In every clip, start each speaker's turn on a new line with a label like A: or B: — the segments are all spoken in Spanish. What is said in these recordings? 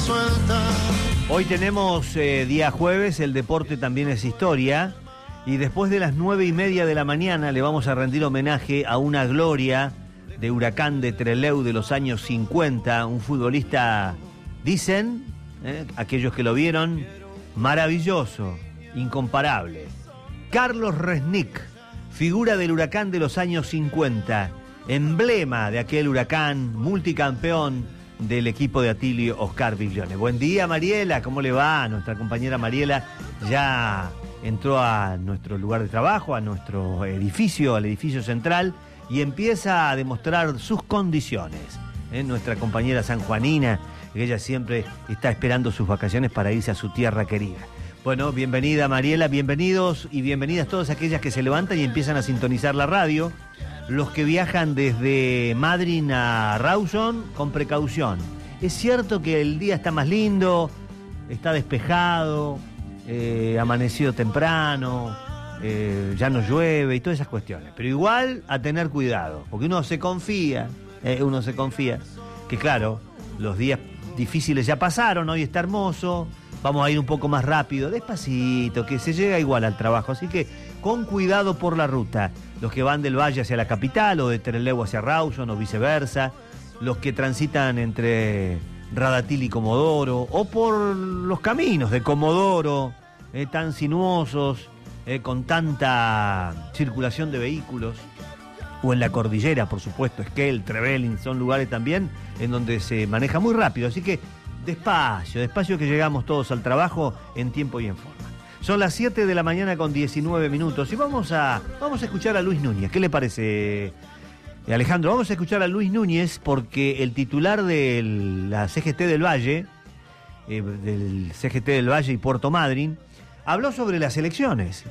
A: suelta.
B: Hoy tenemos día jueves, el deporte también es historia, y después de las 9:30 de la mañana le vamos a rendir homenaje a una gloria de Huracán de Trelew de los años 50, un futbolista, dicen, aquellos que lo vieron, maravilloso, incomparable. Carlos Resnick, figura del Huracán de los años 50, emblema de aquel Huracán, multicampeón del equipo de Atilio Oscar Viglione. Buen día, Mariela, ¿cómo le va? Nuestra compañera Mariela ya entró a nuestro lugar de trabajo, a nuestro edificio, al edificio central, y empieza a demostrar sus condiciones. Nuestra compañera sanjuanina, que ella siempre está esperando sus vacaciones para irse a su tierra querida. Bueno, bienvenida, Mariela, bienvenidos y bienvenidas todas aquellas que se levantan y empiezan a sintonizar la radio. Los que viajan desde Madryn a Rawson, con precaución. Es cierto que el día está más lindo, está despejado, amanecido temprano, ya no llueve y todas esas cuestiones. Pero igual a tener cuidado, porque uno se confía que claro, los días difíciles ya pasaron, hoy está hermoso, vamos a ir un poco más rápido, despacito, que se llega igual al trabajo. Así que con cuidado por la ruta. Los que van del Valle hacia la capital o de Trelew hacia Rawson o viceversa, los que transitan entre Radatil y Comodoro o por los caminos de Comodoro, tan sinuosos, con tanta circulación de vehículos, o en la cordillera, por supuesto, Esquel, Trevelin, son lugares también en donde se maneja muy rápido, así que despacio que llegamos todos al trabajo en tiempo y en forma. Son las 7 de la mañana con 19 minutos y vamos a escuchar a Luis Núñez. ¿Qué le parece, Alejandro? Vamos a escuchar a Luis Núñez porque el titular de la CGT del Valle, del CGT del Valle y Puerto Madryn, habló sobre las elecciones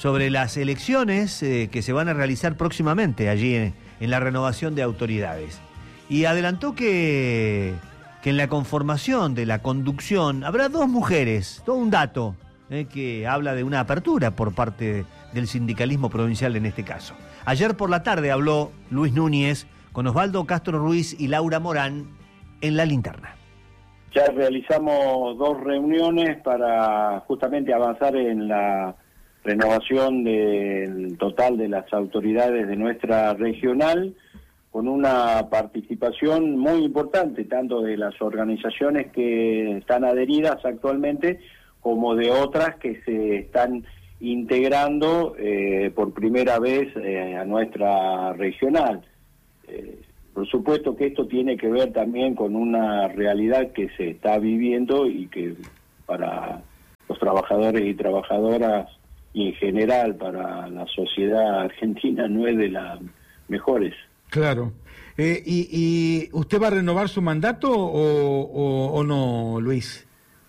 B: que se van a realizar próximamente allí en la renovación de autoridades. Y adelantó que en la conformación de la conducción habrá 2 mujeres, todo un dato, que habla de una apertura por parte del sindicalismo provincial en este caso. Ayer por la tarde habló Luis Núñez con Osvaldo Castro Ruiz y Laura Morán en La Linterna.
C: Ya realizamos 2 reuniones para justamente avanzar en la renovación del total de las autoridades de nuestra regional, con una participación muy importante, tanto de las organizaciones que están adheridas actualmente, como de otras que se están integrando por primera vez a nuestra regional. Por supuesto que esto tiene que ver también con una realidad que se está viviendo y que para los trabajadores y trabajadoras y en general para la sociedad argentina no es de las mejores.
D: Claro. ¿Y usted va a renovar su mandato o no, Luis?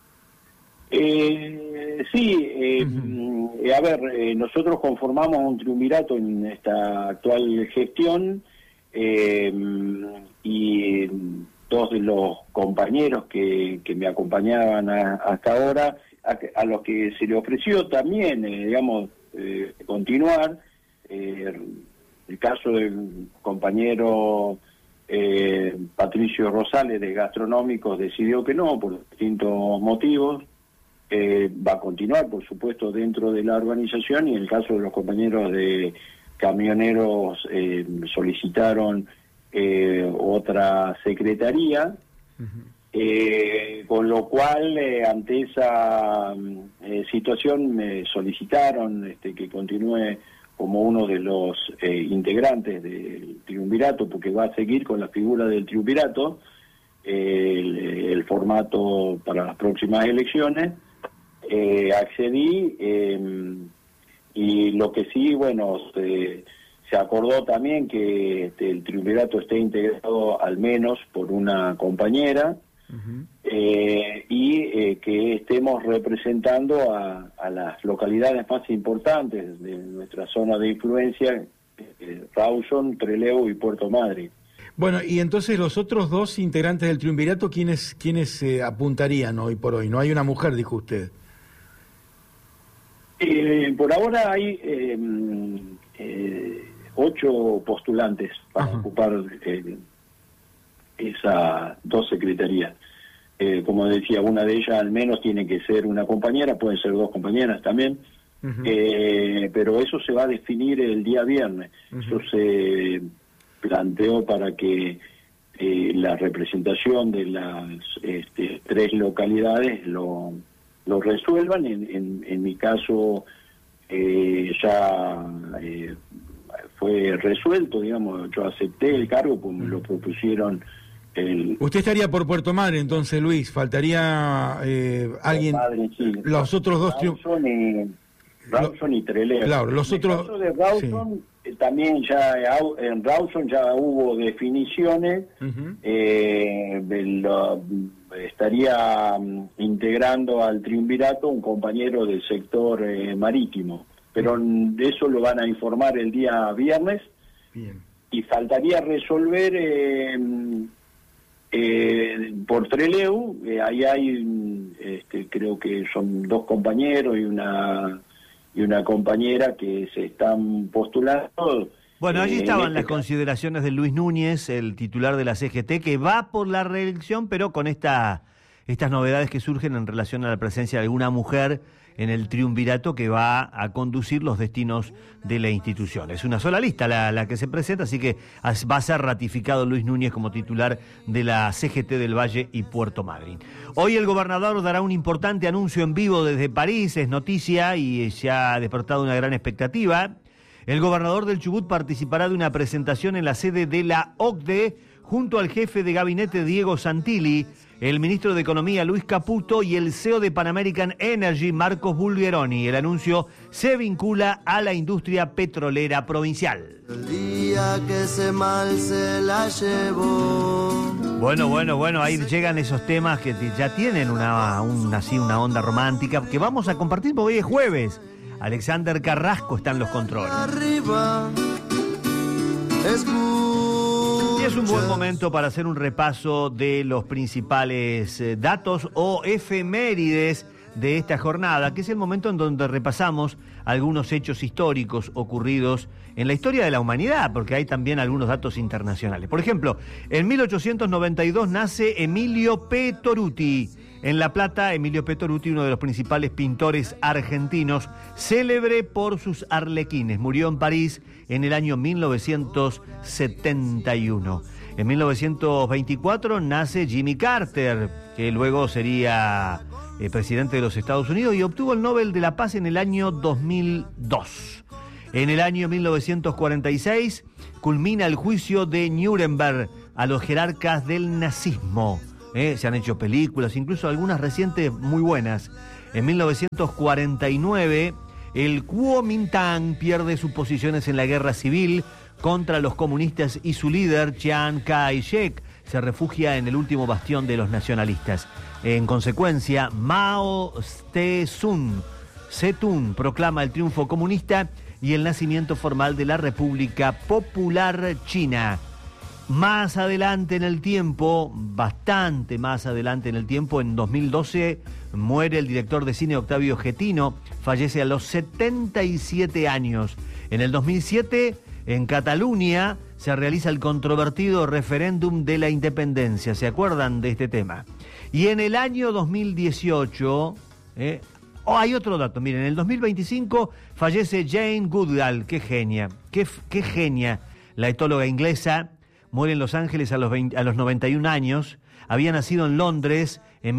C: Sí, a ver, nosotros conformamos un triunvirato en esta actual gestión y 2 de los compañeros que me acompañaban hasta ahora, a los que se le ofreció también, continuar, el caso del compañero Patricio Rosales de Gastronómicos decidió que no, por distintos motivos. Va a continuar, por supuesto, dentro de la organización, y en el caso de los compañeros de camioneros solicitaron otra secretaría, con lo cual ante esa situación me solicitaron que continúe como uno de los integrantes del triunvirato, porque va a seguir con la figura del triunvirato, el formato para las próximas elecciones. Accedí y lo que sí, se acordó también que el triunvirato esté integrado al menos por una compañera, y que estemos representando a las localidades más importantes de nuestra zona de influencia, Rawson, Trelew y Puerto Madryn.
D: Bueno, y entonces los otros 2 integrantes del triunvirato, ¿quiénes apuntarían hoy por hoy? No hay una mujer, dijo usted.
C: Por ahora hay 8 postulantes para ocupar esas 2 secretarías. como decía, una de ellas al menos tiene que ser una compañera, pueden ser dos compañeras también, pero eso se va a definir el día viernes. Eso se planteó para que la representación de las 3 localidades lo resuelvan. En mi caso ya fue resuelto, digamos, yo acepté el cargo, pues me lo propusieron.
D: Usted estaría por Puerto Madre, entonces, Luis. Faltaría alguien.
C: Madre, sí.
D: Los otros dos.
C: Rawson y Trelew.
D: Claro, los
C: en
D: otros.
C: el caso de Rawson, también ya en Rawson ya hubo definiciones. Estaría integrando al triunvirato un compañero del sector marítimo, pero de eso lo van a informar el día viernes.
D: Bien.
C: Y faltaría resolver por Trelew, ahí hay creo que son 2 compañeros y una compañera que se están postulando.
B: Bueno, allí estaban las consideraciones de Luis Núñez, el titular de la CGT, que va por la reelección, pero con estas novedades que surgen en relación a la presencia de alguna mujer en el triunvirato que va a conducir los destinos de la institución. Es una sola lista la que se presenta, así que va a ser ratificado Luis Núñez como titular de la CGT del Valle y Puerto Madryn. Hoy el gobernador dará un importante anuncio en vivo desde París, es noticia y se ha despertado una gran expectativa. El gobernador del Chubut participará de una presentación en la sede de la OCDE junto al jefe de gabinete Diego Santilli, el ministro de Economía Luis Caputo y el CEO de Pan American Energy Marcos Bulgeroni. El anuncio se vincula a la industria petrolera provincial.
A: El día que ese mal se la llevó.
B: Bueno, ahí llegan esos temas que ya tienen una onda romántica que vamos a compartir porque hoy es jueves. Alexander Carrasco está en los controles.
A: Arriba,
B: y es un buen momento para hacer un repaso de los principales datos o efemérides de esta jornada, que es el momento en donde repasamos algunos hechos históricos ocurridos en la historia de la humanidad, porque hay también algunos datos internacionales. Por ejemplo, en 1892 nace Emilio Petoruti. En La Plata, Emilio Petoruti, uno de los principales pintores argentinos, célebre por sus arlequines. Murió en París en el año 1971. En 1924 nace Jimmy Carter, que luego sería presidente de los Estados Unidos y obtuvo el Nobel de la Paz en el año 2002. En el año 1946 culmina el juicio de Nuremberg a los jerarcas del nazismo. Se han hecho películas, incluso algunas recientes muy buenas. En 1949, el Kuomintang pierde sus posiciones en la guerra civil contra los comunistas y su líder, Chiang Kai-shek, se refugia en el último bastión de los nacionalistas. En consecuencia, Mao Tse-tung proclama el triunfo comunista y el nacimiento formal de la República Popular China. Más adelante en el tiempo, bastante más adelante en el tiempo, en 2012 muere el director de cine Octavio Getino, fallece a los 77 años. En el 2007, en Cataluña, se realiza el controvertido referéndum de la independencia. ¿Se acuerdan de este tema? Y en el año 2018, hay otro dato, miren, en el 2025 fallece Jane Goodall, qué genia, qué genia, la etóloga inglesa. Muere en Los Ángeles a los 91 años, había nacido en Londres en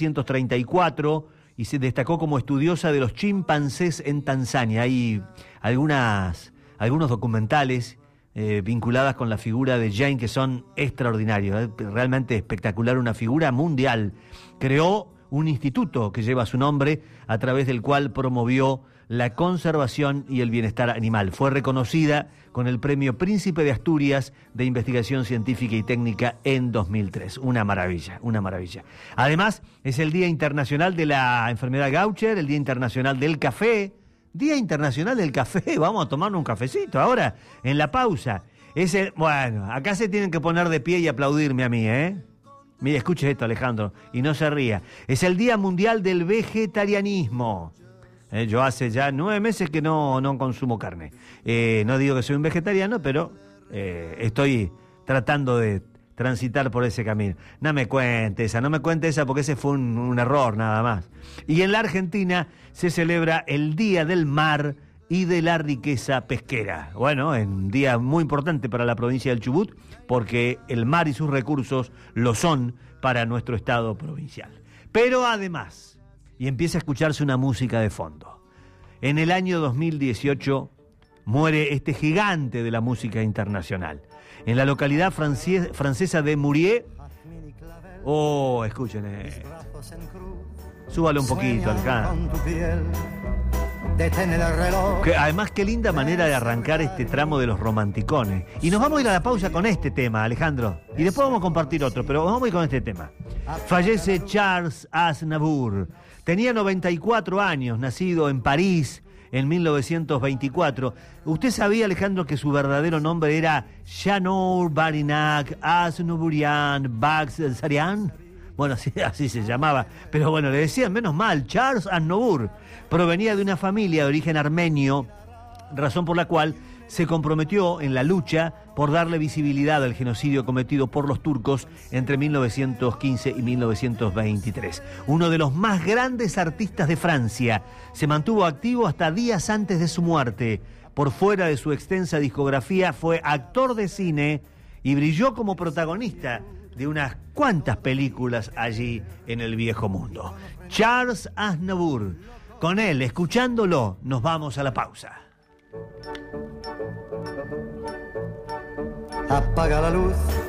B: 1934 y se destacó como estudiosa de los chimpancés en Tanzania. Hay algunos documentales vinculadas con la figura de Jane que son extraordinarios, realmente espectacular, una figura mundial. Creó un instituto que lleva su nombre, a través del cual promovió la conservación y el bienestar animal. Fue reconocida con el Premio Príncipe de Asturias de Investigación Científica y Técnica en 2003. Una maravilla, una maravilla. Además, es el Día Internacional de la Enfermedad Gaucher, el Día Internacional del Café. Día Internacional del Café, vamos a tomarnos un cafecito ahora, en la pausa. Bueno, acá se tienen que poner de pie y aplaudirme a mí, Mire, escuche esto, Alejandro, y no se ría. Es el Día Mundial del Vegetarianismo. Yo hace ya 9 meses que no consumo carne. No digo que soy un vegetariano, pero estoy tratando de transitar por ese camino. No me cuente esa porque ese fue un error nada más. Y en la Argentina se celebra el Día del Mar y de la Riqueza Pesquera. Bueno, un día muy importante para la provincia del Chubut, porque el mar y sus recursos lo son para nuestro estado provincial. Pero además, y empieza a escucharse una música de fondo, en el año 2018 muere este gigante de la música internacional. En la localidad francesa de Murier. Oh, escuchen. Súbalo un poquito, Alejandro. Además, qué linda manera de arrancar este tramo de los romanticones. Y nos vamos a ir a la pausa con este tema, Alejandro. Y después vamos a compartir otro, pero vamos a ir con este tema. Fallece Charles Aznavour. Tenía 94 años, nacido en París en 1924. ¿Usted sabía, Alejandro, que su verdadero nombre era Jeannot Barinac Aznavourian Bagsarian? Bueno, así se llamaba. Pero bueno, le decían, menos mal, Charles Aznavour. Provenía de una familia de origen armenio, razón por la cual se comprometió en la lucha por darle visibilidad al genocidio cometido por los turcos entre 1915 y 1923. Uno de los más grandes artistas de Francia, se mantuvo activo hasta días antes de su muerte. Por fuera de su extensa discografía, fue actor de cine y brilló como protagonista de unas cuantas películas allí en el viejo mundo. Charles Aznavour. Con él, escuchándolo, nos vamos a la pausa.
A: Apaga la luz